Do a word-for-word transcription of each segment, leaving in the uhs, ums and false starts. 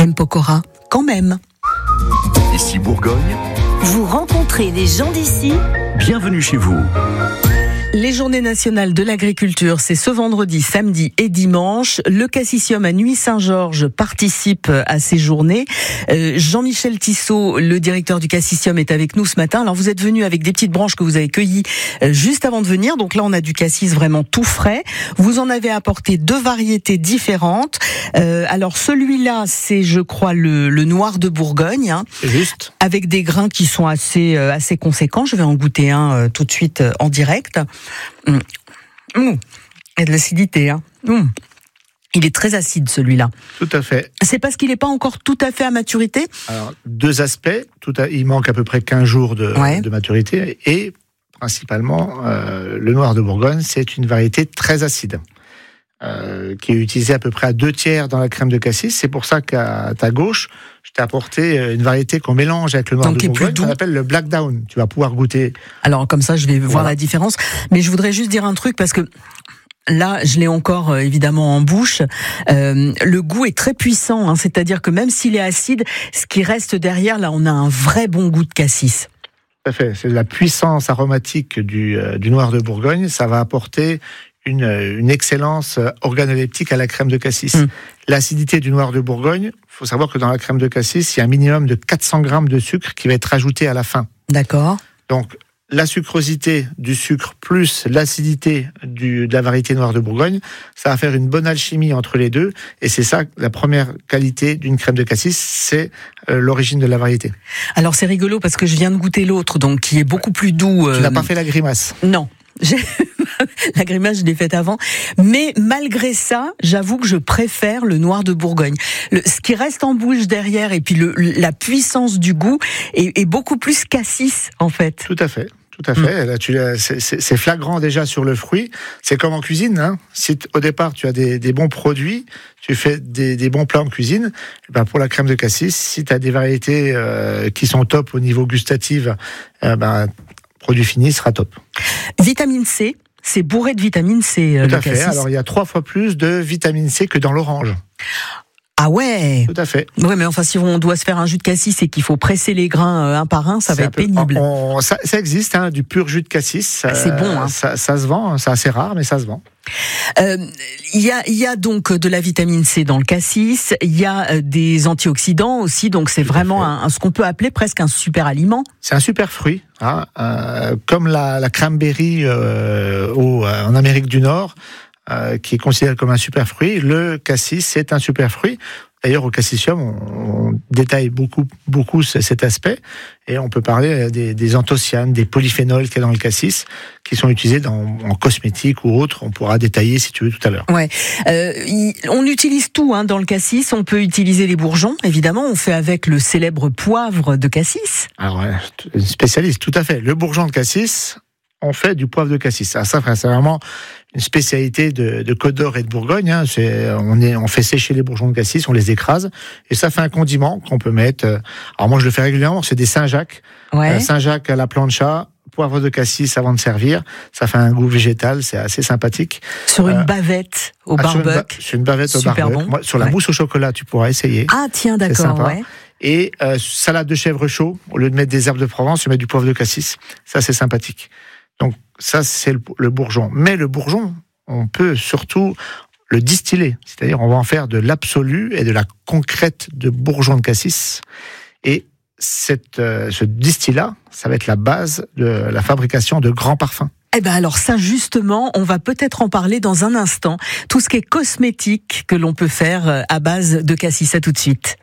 crème Pokora, quand même. Ici Bourgogne. Vous rencontrez des gens d'ici. Bienvenue chez vous. Les journées nationales de l'agriculture, c'est ce vendredi, samedi et dimanche. Le Cassissium à Nuits-Saint-Georges participe à ces journées. Euh, Jean-Michel Tissot, le directeur du Cassissium, est avec nous ce matin. Alors vous êtes venu avec des petites branches que vous avez cueillies euh, juste avant de venir. Donc là, on a du cassis vraiment tout frais. Vous en avez apporté deux variétés différentes. Euh, alors celui-là, c'est, je crois, le, le noir de Bourgogne, hein, juste, avec des grains qui sont assez euh, assez conséquents. Je vais en goûter un euh, tout de suite euh, en direct. Mmh. Mmh. Il y a de l'acidité, hein. Mmh. Il est très acide, celui-là. Tout à fait. C'est parce qu'il n'est pas encore tout à fait à maturité ? Alors, deux aspects. Tout à... Il manque à peu près quinze jours de, ouais. de maturité. Et principalement, euh, le noir de Bourgogne, c'est une variété très acide. Euh, qui est utilisée à peu près à deux tiers dans la crème de cassis. C'est pour ça qu'à ta gauche, je t'ai apporté une variété qu'on mélange avec le noir Donc de Bourgogne, qu'on appelle le Black Down. Tu vas pouvoir goûter. Alors comme ça, je vais voilà. voir la différence. Mais je voudrais juste dire un truc, parce que là, je l'ai encore euh, évidemment en bouche. Euh, le goût est très puissant, hein, c'est-à-dire que même s'il est acide, ce qui reste derrière, là, on a un vrai bon goût de cassis. Tout à fait. C'est la puissance aromatique du, euh, du noir de Bourgogne. Ça va apporter Une, une excellence organoleptique à la crème de cassis. Mmh. L'acidité du noir de Bourgogne, il faut savoir que dans la crème de cassis, il y a un minimum de quatre cents grammes de sucre qui va être ajouté à la fin. D'accord. Donc, la sucrosité du sucre plus l'acidité du, de la variété noire de Bourgogne, ça va faire une bonne alchimie entre les deux. Et c'est ça, la première qualité d'une crème de cassis, c'est euh, l'origine de la variété. Alors, c'est rigolo parce que je viens de goûter l'autre, donc qui est beaucoup plus doux. Euh... Tu n'as pas fait la grimace ? Non. J'ai... La grimace, je l'ai faite avant. Mais malgré ça, j'avoue que je préfère le noir de Bourgogne. Le, ce qui reste en bouche derrière, et puis le, la puissance du goût est, est beaucoup plus cassis, en fait. Tout à fait. Tout à fait. Mmh. Là, tu, c'est, c'est flagrant déjà sur le fruit. C'est comme en cuisine. Hein. Si au départ tu as des, des bons produits, tu fais des, des bons plats en cuisine. Et ben pour la crème de cassis, si tu as des variétés euh, qui sont top au niveau gustatif, euh, ben produit fini sera top. Vitamine C. C'est bourré de vitamine C, Tout le à fait. cassis. Alors, il y a trois fois plus de vitamine C que dans l'orange. Ah ouais. Tout à fait. Oui, mais enfin, si on doit se faire un jus de cassis et qu'il faut presser les grains un par un, ça c'est va être peu, pénible. On, ça, ça existe, hein, du pur jus de cassis. C'est euh, bon, hein. Ça, ça se vend, c'est assez rare, mais ça se vend. Euh, il y a, il y a donc de la vitamine C dans le cassis. Il y a des antioxydants aussi, donc c'est Tout vraiment un, un, ce qu'on peut appeler presque un super aliment. C'est un super fruit, hein, euh, comme la, la cranberry euh, au, euh, en Amérique du Nord. Euh, qui est considéré comme un super fruit. Le cassis, c'est un super fruit. D'ailleurs, au Cassissium, on, on détaille beaucoup, beaucoup cet aspect, et on peut parler des, des anthocyanes, des polyphénols qu'il y a dans le cassis, qui sont utilisés dans, en cosmétique ou autre. On pourra détailler si tu veux tout à l'heure. Ouais, euh, y, on utilise tout hein, dans le cassis. On peut utiliser les bourgeons, évidemment. On fait avec le célèbre poivre de cassis. Alors, ouais, spécialiste, tout à fait. Le bourgeon de cassis, on fait du poivre de cassis. Ça, ça c'est vraiment une spécialité de, de Côte d'Or et de Bourgogne. Hein. C'est, on, est, on fait sécher les bourgeons de cassis, on les écrase, et ça fait un condiment qu'on peut mettre. Alors moi, je le fais régulièrement. C'est des Saint-Jacques, ouais. euh, Saint-Jacques à la plancha, poivre de cassis avant de servir. Ça fait un goût végétal, c'est assez sympathique. Sur une euh, bavette au ah, barbecue. Sur une, ba- sur une bavette Super au barbecue. Bon. Moi, sur la ouais. mousse au chocolat, tu pourras essayer. Ah tiens, d'accord. C'est sympa. Ouais. Et euh, salade de chèvre chaud, au lieu de mettre des herbes de Provence, tu mets du poivre de cassis. Ça, c'est sympathique. Donc ça, c'est le, le bourgeon. Mais le bourgeon, on peut surtout le distiller. C'est-à-dire, on va en faire de l'absolu et de la concrète de bourgeon de cassis. Et cette, euh, ce distillat, ça va être la base de la fabrication de grands parfums. Eh ben alors ça justement, on va peut-être en parler dans un instant. Tout ce qui est cosmétique que l'on peut faire à base de cassis. À tout de suite.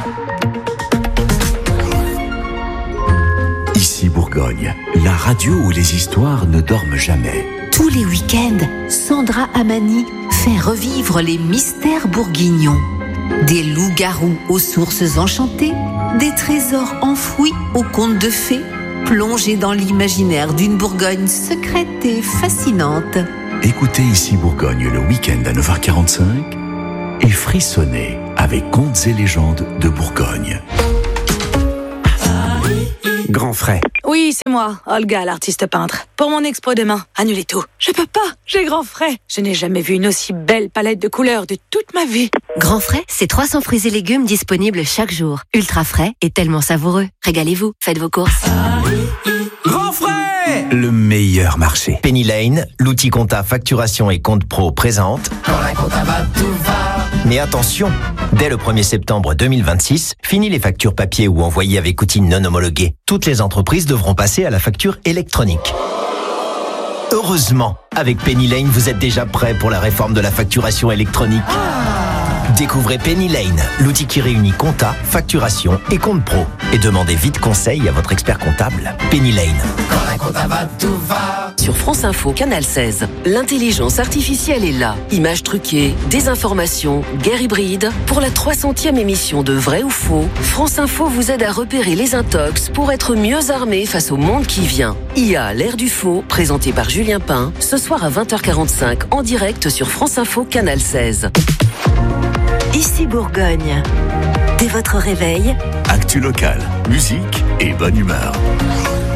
Ici Bourgogne, la radio où les histoires ne dorment jamais. Tous les week-ends, Sandra Amani fait revivre les mystères bourguignons. Des loups-garous aux sources enchantées, des trésors enfouis aux contes de fées, plongés dans l'imaginaire d'une Bourgogne secrète et fascinante. Écoutez Ici Bourgogne le week-end à neuf heures quarante-cinq et frissonnez avec Contes et légendes de Bourgogne. Grand frais. Oui, c'est moi, Olga, l'artiste peintre. Pour mon expo demain, annulez tout. Je peux pas, j'ai grand frais. Je n'ai jamais vu une aussi belle palette de couleurs de toute ma vie. Grand frais, c'est trois cents fruits et légumes disponibles chaque jour. Ultra frais et tellement savoureux. Régalez-vous, faites vos courses. Grand frais, le meilleur marché. Penny Lane, l'outil compta facturation et compte pro présente. Quand la compta va, tout va. Mais attention, dès le premier septembre deux mille vingt-six, fini les factures papier ou envoyées avec outils non homologués. Toutes les entreprises devront passer à la facture électronique. Heureusement, avec Penny Lane, vous êtes déjà prêt pour la réforme de la facturation électronique. Découvrez Penny Lane, l'outil qui réunit compta, facturation et compte pro. Et demandez vite conseil à votre expert comptable. Penny Lane. Quand la compta va, tout va. Sur France Info, Canal seize, l'intelligence artificielle est là. Images truquées, désinformation, guerre hybride. Pour la trois centième émission de Vrai ou Faux, France Info vous aide à repérer les intox pour être mieux armé face au monde qui vient. I A, l'ère du faux, présenté par Julien Pain, ce soir à vingt heures quarante-cinq en direct sur France Info, Canal seize. Ici Bourgogne. Dès votre réveil, Actu locale, musique et bonne humeur.